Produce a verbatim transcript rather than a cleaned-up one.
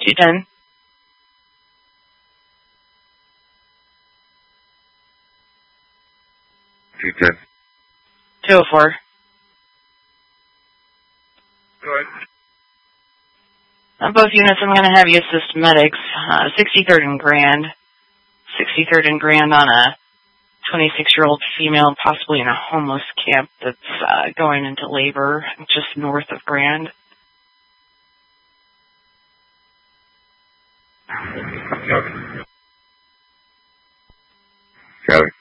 two ten. two ten. two oh four. Go ahead. On both units, I'm going to have you assist medics. Uh, sixty-third and Grand. sixty-third and Grand on a twenty-six-year-old female, possibly in a homeless camp that's uh, going into labor just north of Grand. Okay. Copy.